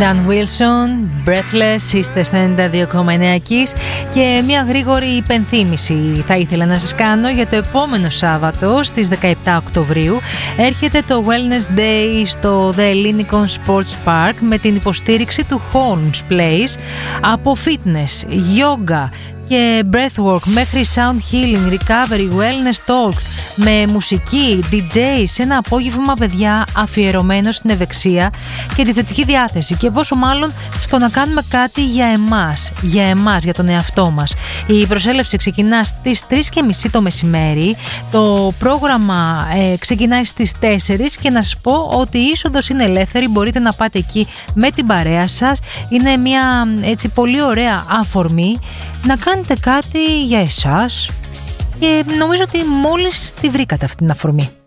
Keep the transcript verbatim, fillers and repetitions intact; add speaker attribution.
Speaker 1: Dan Wilson, Breathless, είστε στο ενενήντα δύο κόμμα εννέα Kiss. Και μια γρήγορη υπενθύμηση θα ήθελα να σας κάνω για το επόμενο Σάββατο στις δεκαεπτά Οκτωβρίου. Έρχεται το Wellness Day στο The Ellinikon Sports Park με την υποστήριξη του Holmes Place από fitness, yoga και breathwork μέχρι sound healing, recovery, wellness talk με μουσική, ντι τζέι σε ένα απόγευμα, παιδιά, αφιερωμένο στην ευεξία και τη θετική διάθεση και πόσο μάλλον στο να κάνουμε κάτι για εμάς, για εμάς, για τον εαυτό μας. Η προσέλευση ξεκινά στις τρεις και μισή το μεσημέρι, το πρόγραμμα ε, ξεκινάει στις τέσσερις και να σας πω ότι η είσοδος είναι ελεύθερη, μπορείτε να πάτε εκεί με την παρέα σας, είναι μια έτσι πολύ ωραία αφορμή να κάνετε κάτι για εσάς και νομίζω ότι μόλις τη βρήκατε αυτή την αφορμή.